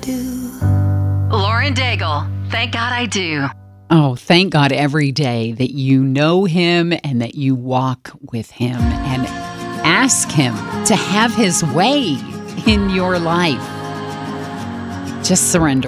do. Lauren Daigle, thank God I do. Oh, thank God every day that you know Him and that you walk with Him and ask Him to have His way in your life. Just surrender.